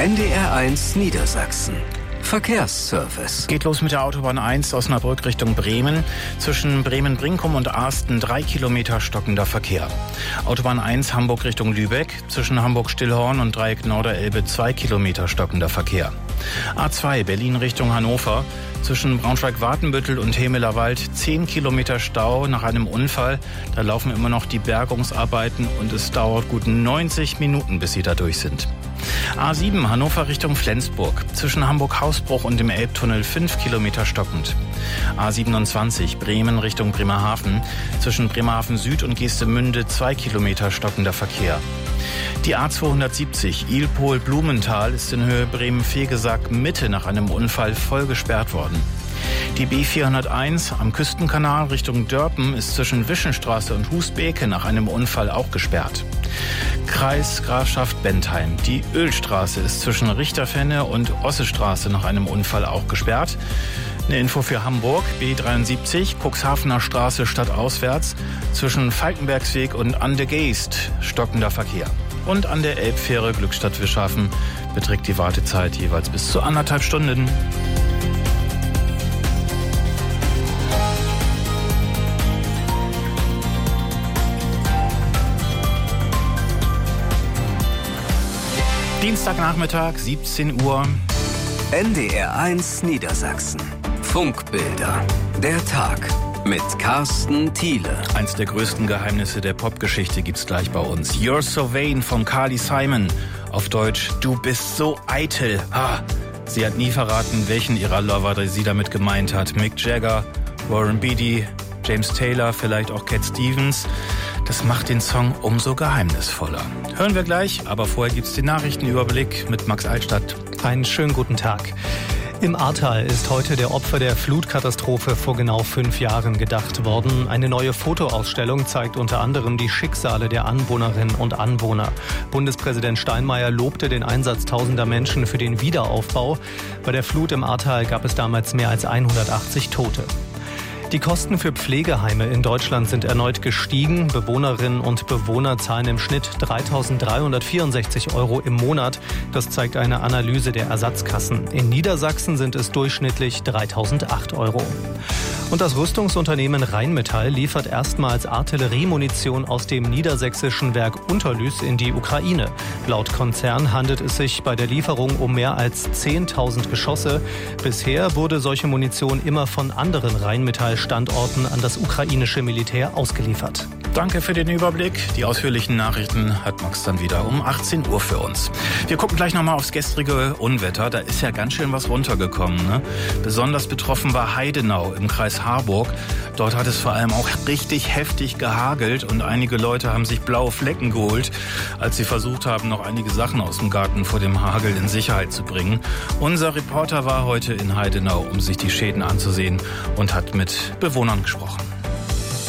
NDR1 Niedersachsen. Verkehrsservice. Geht los mit der Autobahn 1 Osnabrück Richtung Bremen. Zwischen Bremen-Brinkum und Asten 3 Kilometer stockender Verkehr. Autobahn 1 Hamburg Richtung Lübeck. Zwischen Hamburg-Stillhorn und Dreieck Norderelbe 2 Kilometer stockender Verkehr. A2 Berlin Richtung Hannover. Zwischen Braunschweig-Watenbüttel und Hemelerwald 10 Kilometer Stau nach einem Unfall. Da laufen immer noch die Bergungsarbeiten und es dauert gut 90 Minuten, bis sie da durch sind. A7 Hannover Richtung Flensburg. Zwischen Hamburg-Hausbruch und dem Elbtunnel 5 Kilometer stockend. A27 Bremen Richtung Bremerhaven. Zwischen Bremerhaven Süd und Geestemünde 2 Kilometer stockender Verkehr. Die A270 Ilpol-Blumenthal ist in Höhe Bremen-Vegesack Mitte nach einem Unfall voll gesperrt worden. Die B401 am Küstenkanal Richtung Dörpen ist zwischen Wischenstraße und Husbeke nach einem Unfall auch gesperrt. Kreis Grafschaft Bentheim. Die Ölstraße ist zwischen Richterfenne und Ossestraße nach einem Unfall auch gesperrt. Eine Info für Hamburg, B73, Cuxhavener Straße stadtauswärts, zwischen Falkenbergsweg und an der Geest stockender Verkehr. Und an der Elbfähre Glückstadt-Wischhafen beträgt die Wartezeit jeweils bis zu 1,5 Stunden. Dienstagnachmittag, 17 Uhr. NDR1 Niedersachsen. Funkbilder. Der Tag mit Carsten Thiele. Eins der größten Geheimnisse der Popgeschichte gibt's gleich bei uns. You're So Vain von Carly Simon. Auf Deutsch, du bist so eitel. Sie hat nie verraten, welchen ihrer Lover sie damit gemeint hat. Mick Jagger, Warren Beatty, James Taylor, vielleicht auch Cat Stevens. Das macht den Song umso geheimnisvoller. Hören wir gleich, aber vorher gibt's den Nachrichtenüberblick mit Max Altstadt. Einen schönen guten Tag. Im Ahrtal ist heute der Opfer der Flutkatastrophe vor genau 5 Jahren gedacht worden. Eine neue Fotoausstellung zeigt unter anderem die Schicksale der Anwohnerinnen und Anwohner. Bundespräsident Steinmeier lobte den Einsatz tausender Menschen für den Wiederaufbau. Bei der Flut im Ahrtal gab es damals mehr als 180 Tote. Die Kosten für Pflegeheime in Deutschland sind erneut gestiegen. Bewohnerinnen und Bewohner zahlen im Schnitt 3.364 € im Monat. Das zeigt eine Analyse der Ersatzkassen. In Niedersachsen sind es durchschnittlich 3.008 €. Und das Rüstungsunternehmen Rheinmetall liefert erstmals Artilleriemunition aus dem niedersächsischen Werk Unterlüß in die Ukraine. Laut Konzern handelt es sich bei der Lieferung um mehr als 10.000 Geschosse. Bisher wurde solche Munition immer von anderen Rheinmetall-Standorten an das ukrainische Militär ausgeliefert. Danke für den Überblick. Die ausführlichen Nachrichten hat Max dann wieder um 18 Uhr für uns. Wir gucken gleich nochmal aufs gestrige Unwetter. Da ist ja ganz schön was runtergekommen, ne? Besonders betroffen war Heidenau im Kreis Harburg. Dort hat es vor allem auch richtig heftig gehagelt und einige Leute haben sich blaue Flecken geholt, als sie versucht haben, noch einige Sachen aus dem Garten vor dem Hagel in Sicherheit zu bringen. Unser Reporter war heute in Heidenau, um sich die Schäden anzusehen und hat mit Bewohnern gesprochen.